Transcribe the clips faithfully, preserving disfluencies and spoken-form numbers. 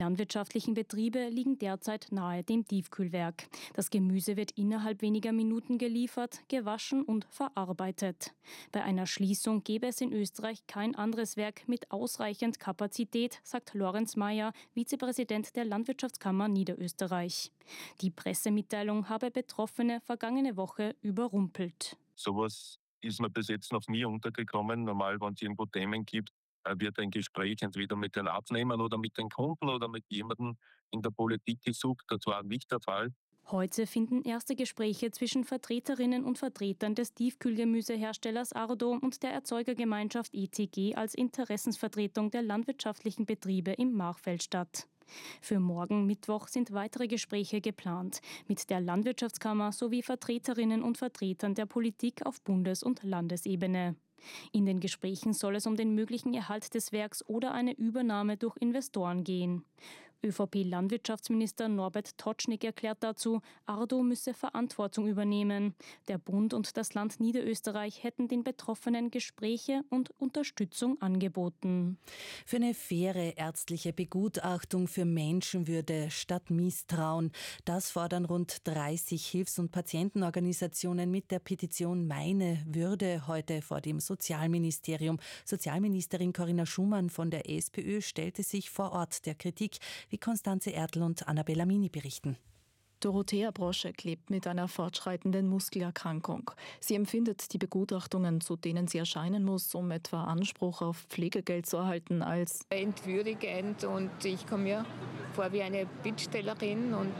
Landwirtschaftlichen Betriebe liegen derzeit nahe dem Tiefkühlwerk. Das Gemüse wird innerhalb weniger Minuten geliefert, gewaschen und verarbeitet. Bei einer Schließung gäbe es in Österreich kein anderes Werk mit ausreichend Kapazität, sagt Lorenz Mayer, Vizepräsident der Landwirtschaftskammer Niederösterreich. Die Pressemitteilung habe Betroffene vergangene Woche überrumpelt. Sowas ist mir bis jetzt noch nie untergekommen. Normal, wenn es irgendwo Themen gibt, wird ein Gespräch entweder mit den Abnehmern oder mit den Kunden oder mit jemandem in der Politik gesucht. Das war nicht der Fall. Heute finden erste Gespräche zwischen Vertreterinnen und Vertretern des Tiefkühlgemüseherstellers Ardo und der Erzeugergemeinschaft E T G als Interessensvertretung der landwirtschaftlichen Betriebe im Machfeld statt. Für morgen Mittwoch sind weitere Gespräche geplant mit der Landwirtschaftskammer sowie Vertreterinnen und Vertretern der Politik auf Bundes- und Landesebene. In den Gesprächen soll es um den möglichen Erhalt des Werks oder eine Übernahme durch Investoren gehen. ÖVP-Landwirtschaftsminister Norbert Totschnig erklärt dazu, Ardo müsse Verantwortung übernehmen. Der Bund und das Land Niederösterreich hätten den Betroffenen Gespräche und Unterstützung angeboten. Für eine faire ärztliche Begutachtung für Menschenwürde statt Misstrauen, das fordern rund dreißig Hilfs- und Patientenorganisationen mit der Petition Meine Würde heute vor dem Sozialministerium. Sozialministerin Corinna Schumann von der SPÖ stellte sich vor Ort der Kritik, wie Konstanze Ertl und Annabella Mini berichten. Dorothea Broschek lebt mit einer fortschreitenden Muskelerkrankung. Sie empfindet die Begutachtungen, zu denen sie erscheinen muss, um etwa Anspruch auf Pflegegeld zu erhalten, als entwürdigend, und ich komme mir vor wie eine Bittstellerin, und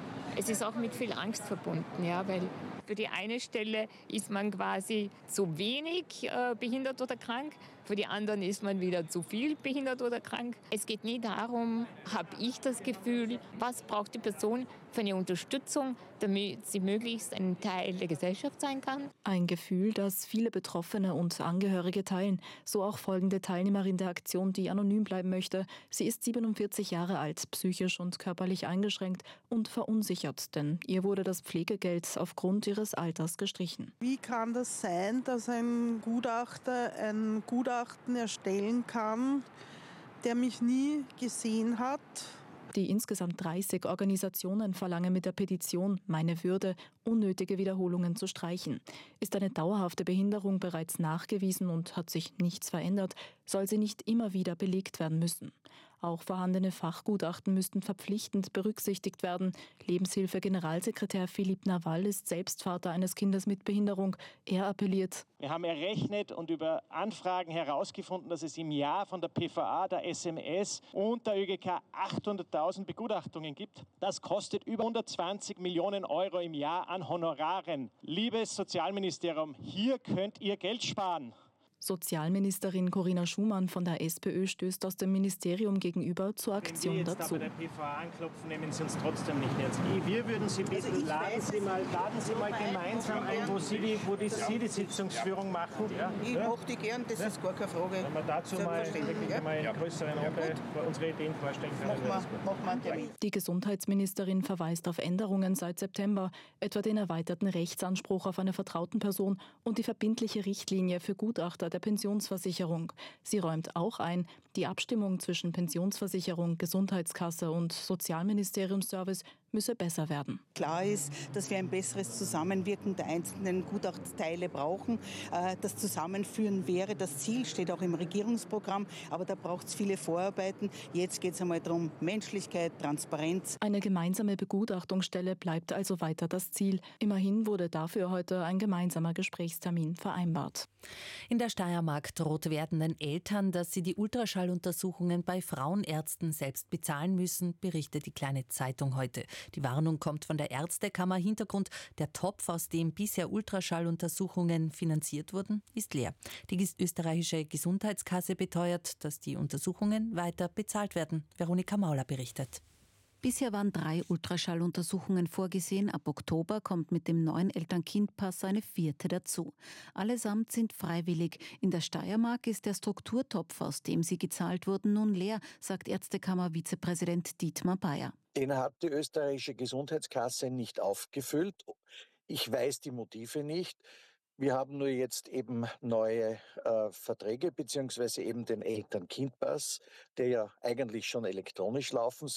es ist auch mit viel Angst verbunden, ja, weil für die eine Stelle ist man quasi zu wenig äh, behindert oder krank, für die anderen ist man wieder zu viel behindert oder krank. Es geht nie darum, habe ich das Gefühl, was braucht die Person für eine Unterstützung, damit sie möglichst ein Teil der Gesellschaft sein kann. Ein Gefühl, das viele Betroffene und Angehörige teilen. So auch folgende Teilnehmerin der Aktion, die anonym bleiben möchte. Sie ist siebenundvierzig Jahre alt, psychisch und körperlich eingeschränkt und verunsichert, denn ihr wurde das Pflegegeld aufgrund ihres Alters gestrichen. Wie kann das sein, dass ein Gutachter ein Gutachten erstellen kann, der mich nie gesehen hat? Die insgesamt dreißig Organisationen verlangen mit der Petition Meine Würde, unnötige Wiederholungen zu streichen. Ist eine dauerhafte Behinderung bereits nachgewiesen und hat sich nichts verändert, soll sie nicht immer wieder belegt werden müssen. Auch vorhandene Fachgutachten müssten verpflichtend berücksichtigt werden. Lebenshilfe-Generalsekretär Philipp Nawal ist selbst Vater eines Kindes mit Behinderung. Er appelliert: Wir haben errechnet und über Anfragen herausgefunden, dass es im Jahr von der P V A, der S M S und der Ö G K achthunderttausend Begutachtungen gibt. Das kostet über hundertzwanzig Millionen Euro im Jahr an Honoraren. Liebes Sozialministerium, hier könnt ihr Geld sparen. Sozialministerin Corinna Schumann von der SPÖ stößt aus dem Ministerium gegenüber zur Aktion Wenn Sie jetzt dazu. da bei der P V A anklopfen, nehmen Sie uns trotzdem nicht ernst. Wir würden Sie bitten, Also laden, Sie mal, laden Sie mal gemeinsam ein, wo Sie die, wo die, Sie die Sitzungsführung machen. Ja? Ich mache die gern, das ist gar keine Frage. Wenn wir dazu mal, wirklich ja. mal in größeren Runde unsere Ideen vorstellen können. Machen wir, machen wir einen Termin. Die Gesundheitsministerin verweist auf Änderungen seit September, etwa den erweiterten Rechtsanspruch auf eine vertrauten Person und die verbindliche Richtlinie für Gutachter der Pensionsversicherung. Sie räumt auch ein, die Abstimmung zwischen Pensionsversicherung, Gesundheitskasse und Sozialministeriumsservice müsse besser werden. Klar ist, dass wir ein besseres Zusammenwirken der einzelnen Gutachteile brauchen. Das Zusammenführen wäre das Ziel, steht auch im Regierungsprogramm, aber da braucht es viele Vorarbeiten. Jetzt geht es einmal darum, Menschlichkeit, Transparenz. Eine gemeinsame Begutachtungsstelle bleibt also weiter das Ziel. Immerhin wurde dafür heute ein gemeinsamer Gesprächstermin vereinbart. In der Steiermark droht werdenden Eltern, dass sie die Ultraschalluntersuchungen bei Frauenärzten selbst bezahlen müssen, berichtet die Kleine Zeitung heute. Die Warnung kommt von der Ärztekammer. Hintergrund: der Topf, aus dem bisher Ultraschalluntersuchungen finanziert wurden, ist leer. Die österreichische Gesundheitskasse beteuert, dass die Untersuchungen weiter bezahlt werden. Veronika Mauler berichtet. Bisher waren drei Ultraschalluntersuchungen vorgesehen. Ab Oktober kommt mit dem neuen Eltern-Kind-Pass eine vierte dazu. Allesamt sind freiwillig. In der Steiermark ist der Strukturtopf, aus dem sie gezahlt wurden, nun leer, sagt Ärztekammer-Vizepräsident Dietmar Bayer. Den hat die österreichische Gesundheitskasse nicht aufgefüllt. Ich weiß die Motive nicht. Wir haben nur jetzt eben neue äh, Verträge beziehungsweise eben den Eltern-Kind-Pass, der ja eigentlich schon elektronisch laufen